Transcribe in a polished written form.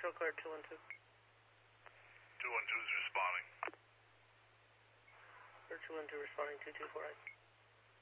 Central clear 212. 212 is responding. Clear 212 responding 2248.